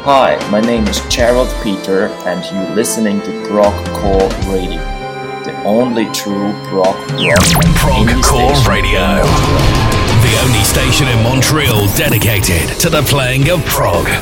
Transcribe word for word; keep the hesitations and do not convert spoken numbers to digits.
Hi, my name is Gerald Peter and you're listening to Progcore Radio, the only true prog rock Progcore Radio, the only station in Montreal dedicated to the playing of prog.